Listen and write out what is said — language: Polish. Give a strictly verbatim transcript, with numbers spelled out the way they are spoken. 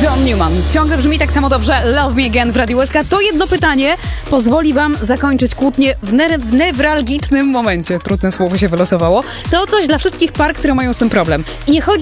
John Newman. Ciągle brzmi tak samo dobrze Love Me Again w Radiu S K. To jedno pytanie pozwoli wam zakończyć kłótnię w, ne- w newralgicznym momencie. Trudne słowo się wylosowało. To coś dla wszystkich par, które mają z tym problem. I nie chodzi